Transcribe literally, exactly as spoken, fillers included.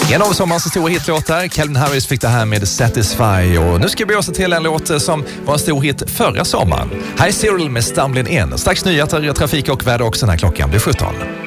En av sommarens stora hitlåtar, Calvin Harris fick det här med Satisfy. Och nu ska vi oss till en låt som var en stor hit förra sommaren. Här är Cyril med Stumbling In. Strax nyheter, trafik och väder också när klockan blir sjutton.